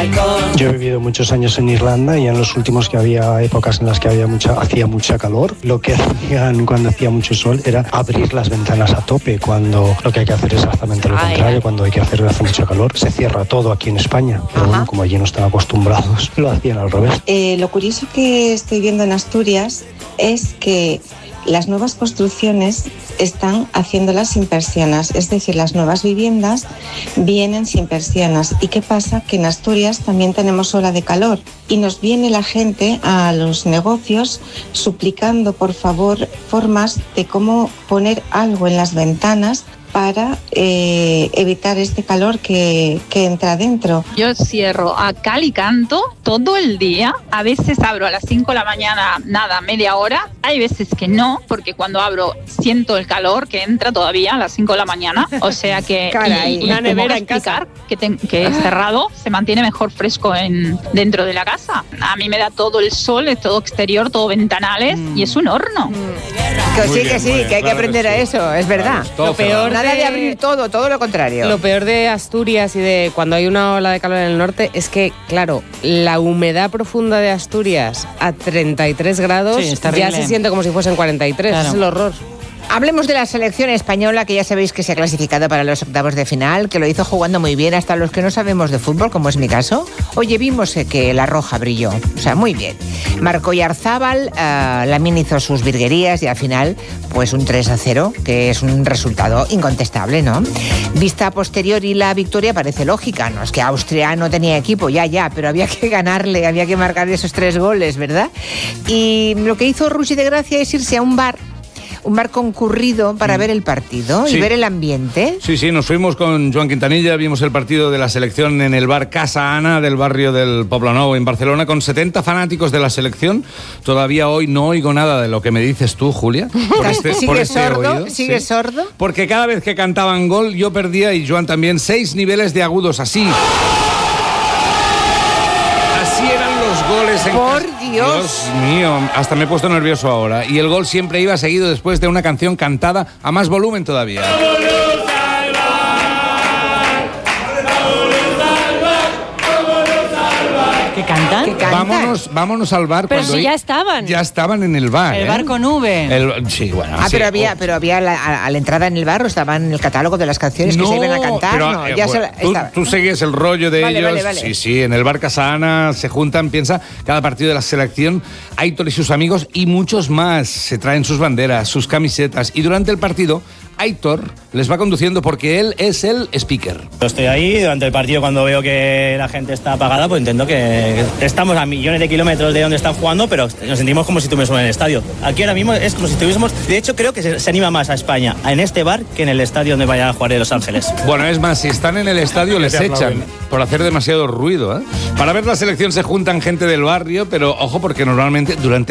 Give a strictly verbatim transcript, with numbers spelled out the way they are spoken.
Yo he vivido muchos años en Irlanda y en los últimos que había épocas en las que había mucha, hacía mucha calor. Lo que hacían cuando hacía mucho sol era abrir las ventanas a tope, cuando lo que hay que hacer es exactamente lo Ay, contrario. ay. Cuando hay que hacer hace mucho calor, se cierra todo aquí en España. Pero bueno, como allí no están acostumbrados, lo hacían al revés. Eh, lo curioso que estoy viendo en Asturias es que las nuevas construcciones están haciéndolas sin persianas, es decir, las nuevas viviendas vienen sin persianas. ¿Y qué pasa? Que en Asturias también tenemos ola de calor y nos viene la gente a los negocios suplicando, por favor, formas de cómo poner algo en las ventanas para eh, evitar este calor que, que entra dentro. Yo cierro a cal y canto todo el día. A veces abro a las cinco de la mañana, nada, media hora. Hay veces que no, porque cuando abro siento el calor que entra todavía a las cinco de la mañana. O sea que... Caray, y, y una tengo nevera que en casa. explicar que, te- que es cerrado, se mantiene mejor fresco en, dentro de la casa. A mí me da todo el sol, es todo exterior, todo ventanales Mm. y es un horno. Que Muy sí, bien, que sí, muy bien, que hay que claro que aprender a sí. eso, es verdad. Claro, es todo Lo peor cerrado. Nada de de- abrir todo, todo lo contrario. Lo peor de Asturias y de cuando hay una ola de calor en el norte es que, claro, la humedad profunda de Asturias a treinta y tres grados Sí, es ya terrible. se siente como si fuesen cuarenta y tres. Claro. Es el horror. Hablemos de la selección española, que ya sabéis que se ha clasificado para los octavos de final, que lo hizo jugando muy bien hasta los que no sabemos de fútbol, como es mi caso. Oye, vimos eh, que la roja brilló, o sea, muy bien. Marcó Yarzábal, uh, Lamine hizo sus virguerías y al final, pues un tres a cero, que es un resultado incontestable, ¿no? Vista a posteriori, la victoria parece lógica, no es que Austria no tenía equipo, ya, ya, pero había que ganarle, había que marcar esos tres goles, ¿verdad? Y lo que hizo Rusi de Gracia es irse a un bar, un bar concurrido para ver el partido Sí. y ver el ambiente. Sí, sí, nos fuimos con Joan Quintanilla, vimos el partido de la selección en el bar Casa Ana del barrio del Poblenou en Barcelona con setenta fanáticos de la selección. Todavía hoy no oigo nada de lo que me dices tú, Julia. Por este, ¿Sigue por este sordo? oído, ¿Sigue sí. sordo? Porque cada vez que cantaban gol yo perdía y Joan también seis niveles de agudos así. Así eran los goles en Por cas- Dios. Dios mío, hasta me he puesto nervioso ahora. Y el gol siempre iba seguido después de una canción cantada a más volumen todavía. ¿Qué cantan? ¿Qué cantan? Vámonos, vámonos al bar. Pero cuando si i- ya estaban. Ya estaban en el bar. El ¿eh? bar con V. El- sí, bueno. Ah, sí. pero había, Oh. pero había la- a, a la entrada en el bar, o estaba en el catálogo de las canciones que se iban a cantar. pero, no, eh, ya bueno, se la- tú, estaba. tú segues el rollo de Vale, ellos. vale, vale. Sí, sí, en el bar Casana se juntan, piensa, cada partido de la selección, Aitor y sus amigos y muchos más. Se traen sus banderas, sus camisetas y durante el partido, Aitor les va conduciendo porque él es el speaker. Yo estoy ahí durante el partido cuando veo que la gente está apagada, pues intento que que estamos a millones de kilómetros de donde están jugando, pero nos sentimos como si estuviésemos en el estadio. Aquí ahora mismo es como si estuviésemos, de hecho creo que se, se anima más a España en este bar que en el estadio donde vaya a jugar de Los Ángeles. Bueno, es más, si están en el estadio les echan por hacer demasiado ruido. ¿eh? Para ver la selección se juntan gente del barrio, pero ojo porque normalmente durante